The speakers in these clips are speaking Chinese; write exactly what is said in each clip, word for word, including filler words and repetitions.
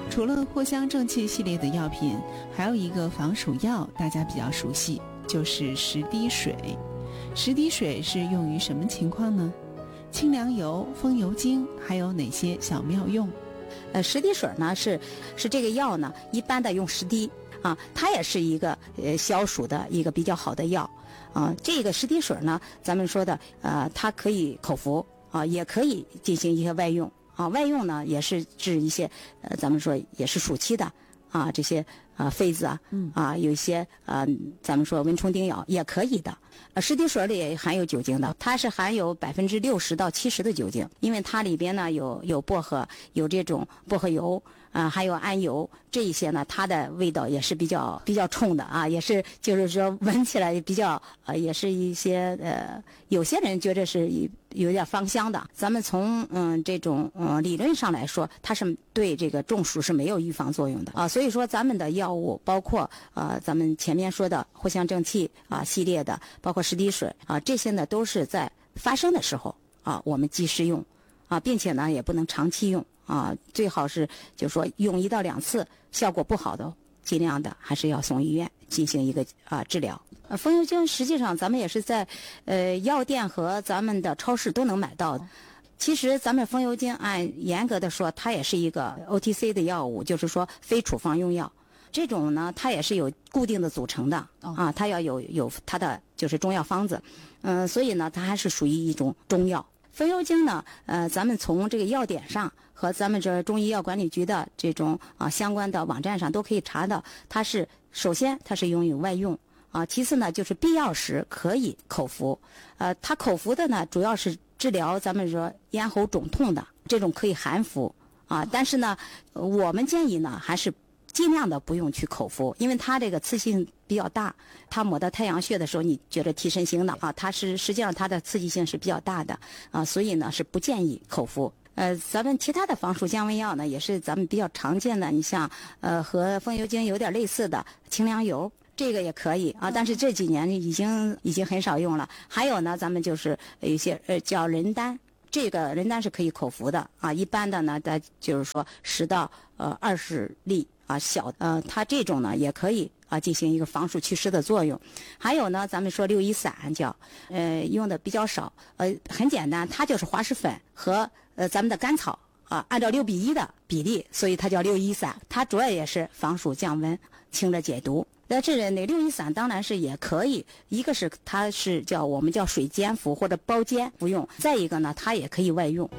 除了藿香正气系列的药品，还有一个防暑药大家比较熟悉，就是十滴水。十滴水是用于什么情况呢？清凉油、风油精还有哪些小妙用？ 呃，十滴水呢是是这个药呢，一般的用十滴啊，它也是一个呃消暑的一个比较好的药啊。这个十滴水呢，咱们说的呃，它可以口服啊，也可以进行一些外用啊。外用呢也是治一些呃，咱们说也是暑期的啊，这些啊痱子啊，嗯啊有一些呃，咱们说蚊虫叮咬也可以的。呃，十滴水里含有酒精的，它是含有百分之六十到七十的酒精，因为它里边呢有有薄荷，有这种薄荷油啊、呃，还有桉油，这一些呢，它的味道也是比较比较冲的啊，也是就是说闻起来比较呃，也是一些呃，有些人觉得是有点芳香的。咱们从嗯这种嗯理论上来说，它是对这个中暑是没有预防作用的啊，所以说咱们的药物包括呃咱们前面说的藿香正气啊系列的，包括十滴水啊，这些呢都是在发生的时候啊，我们及时用啊，并且呢也不能长期用啊，最好是就是说用一到两次，效果不好的，尽量的还是要送医院进行一个啊治疗。呃，风油精实际上咱们也是在呃药店和咱们的超市都能买到的。其实咱们风油精按严格的说，它也是一个 O T C 的药物，就是说非处方用药。这种呢，它也是有固定的组成的啊，它要有有它的就是中药方子，嗯、呃，所以呢，它还是属于一种中药。风油精呢，呃，咱们从这个药典上和咱们这中医药管理局的这种啊相关的网站上都可以查到，它是首先它是用于外用啊，其次呢就是必要时可以口服，呃，它口服的呢主要是治疗咱们说咽喉肿痛的这种可以含服啊，但是呢，我们建议呢还是尽量的不用去口服，因为它这个刺激性比较大，它抹到太阳穴的时候，你觉得提神醒脑啊，它是实际上它的刺激性是比较大的啊，所以呢是不建议口服。呃，咱们其他的防暑降温药呢，也是咱们比较常见的，你像呃和风油精有点类似的清凉油，这个也可以啊，但是这几年已经已经很少用了。还有呢，咱们就是有一些呃叫人丹。这个人丹是可以口服的啊，一般的呢，它就是说十到呃二十粒啊，小呃，它这种呢也可以啊进行一个防暑祛湿的作用。还有呢，咱们说六一散叫呃用的比较少，呃很简单，它就是滑石粉和呃咱们的甘草啊，按照六比一的比例，所以它叫六一散。它主要也是防暑降温、清热解毒。那这那六一散当然是也可以，一个是它是叫我们叫水煎服或者包煎服用，再一个呢它也可以外用。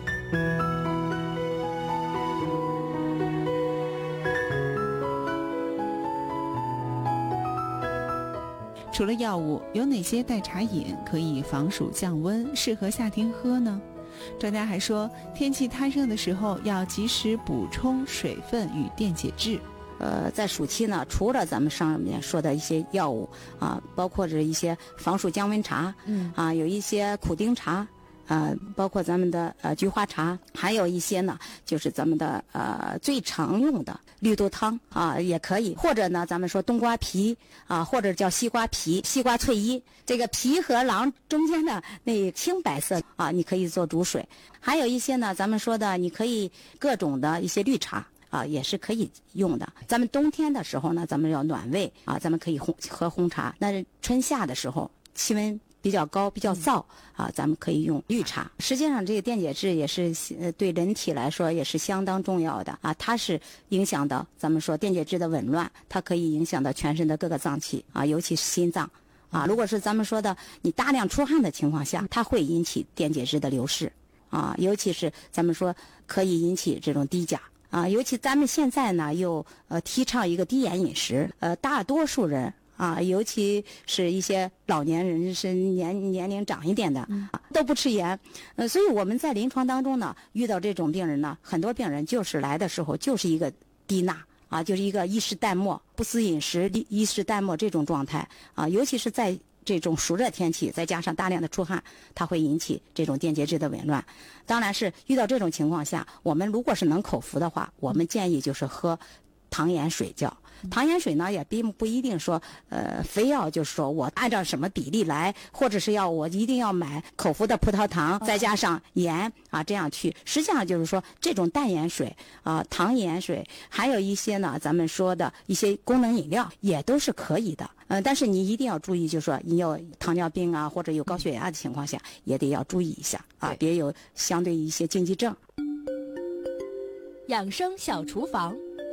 除了药物，有哪些代茶饮可以防暑降温，适合夏天喝呢？专家还说，天气太热的时候要及时补充水分与电解质。 呃，在暑期呢，除了咱们上面说的一些药物啊，包括着一些防暑降温茶，嗯啊，有一些苦丁茶，呃，包括咱们的呃菊花茶，还有一些呢，就是咱们的呃最常用的绿豆汤啊，也可以，或者呢，咱们说冬瓜皮啊，或者叫西瓜皮、西瓜翠衣，这个皮和瓤中间的那青白色啊，你可以做煮水。还有一些呢，咱们说的，你可以各种的一些绿茶。啊，也是可以用的。咱们冬天的时候呢，咱们要暖胃啊，咱们可以红喝红茶。但是春夏的时候，气温比较高、比较燥啊，咱们可以用绿茶。实际上，这个电解质也是呃对人体来说也是相当重要的啊，它是影响到咱们说电解质的紊乱，它可以影响到全身的各个脏器啊，尤其是心脏啊。如果是咱们说的你大量出汗的情况下，它会引起电解质的流失啊，尤其是咱们说可以引起这种低钾。啊，尤其咱们现在呢，又呃提倡一个低盐饮食，呃，大多数人啊，尤其是一些老年人，是年年龄长一点的，啊、都不吃盐，呃，所以我们在临床当中呢，遇到这种病人呢，很多病人就是来的时候就是一个低钠啊，就是一个衣食淡漠、不思饮食、衣食淡漠这种状态啊，尤其是在这种暑热天气，再加上大量的出汗，它会引起这种电解质的紊乱。当然是遇到这种情况下，我们如果是能口服的话，我们建议就是喝糖盐水较。糖盐水呢也并不一定说，呃，非要就是说我按照什么比例来，或者是要我一定要买口服的葡萄糖，再加上盐啊，这样去。实际上就是说，这种淡盐水啊、糖盐水，还有一些呢，咱们说的一些功能饮料也都是可以的。嗯、呃，但是你一定要注意，就是说你有糖尿病啊，或者有高血压的情况下，也得要注意一下啊，别有相对一些禁忌症。 养生小厨房。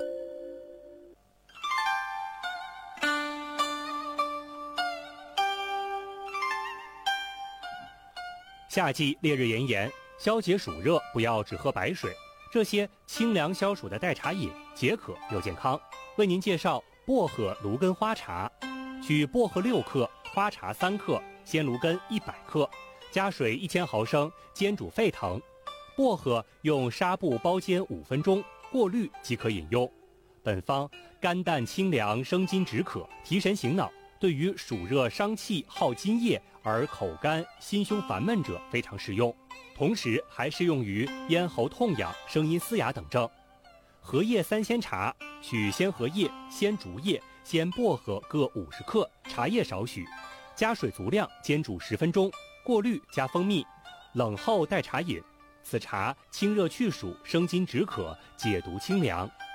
夏季烈日炎炎，消解暑热不要只喝白水，这些清凉消暑的代茶饮，解渴又健康。为您介绍薄荷芦根花茶。取薄荷六克，花茶三克，鲜芦根一百克，加水一千毫升，煎煮沸腾。薄荷用纱布包煎五分钟，过滤即可饮用。本方甘淡清凉，生津止渴，提神醒脑，对于暑热伤气耗津液而口干心胸烦闷者非常适用，同时还适用于咽喉痛痒、声音嘶哑等症。荷叶三鲜茶，取鲜荷叶、鲜竹叶、鲜薄荷各五十克，茶叶少许，加水足量，煎煮十分钟，过滤加蜂蜜，冷后代茶饮。此茶清热去暑，生津止渴，解毒清凉，